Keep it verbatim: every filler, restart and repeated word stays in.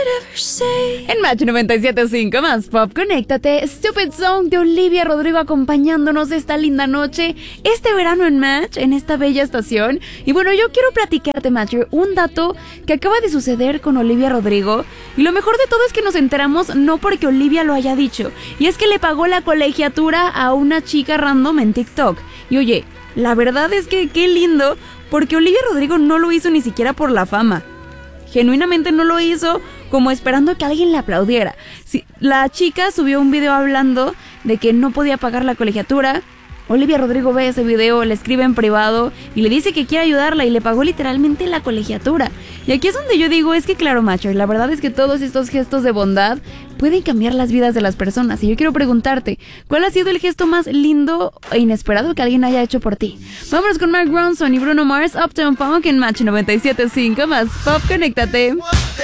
En Match noventa y siete punto cinco más pop, conéctate. Stupid Song de Olivia Rodrigo acompañándonos esta linda noche, este verano en Match, en esta bella estación. Y bueno, yo quiero platicarte, Matcher, un dato que acaba de suceder con Olivia Rodrigo. Y lo mejor de todo es que nos enteramos no porque Olivia lo haya dicho, y es que le pagó la colegiatura a una chica random en TikTok. Y oye, la verdad es que qué lindo, porque Olivia Rodrigo no lo hizo ni siquiera por la fama. Genuinamente no lo hizo como esperando que alguien le aplaudiera. Sí, la chica subió un video hablando de que no podía pagar la colegiatura. Olivia Rodrigo ve ese video, le escribe en privado y le dice que quiere ayudarla y le pagó literalmente la colegiatura. Y aquí es donde yo digo, es que claro, Matcher, la verdad es que todos estos gestos de bondad pueden cambiar las vidas de las personas. Y yo quiero preguntarte, ¿cuál ha sido el gesto más lindo e inesperado que alguien haya hecho por ti? Vámonos con Mark Ronson y Bruno Mars, Uptown Funk en Match noventa y siete punto cinco más pop, conéctate.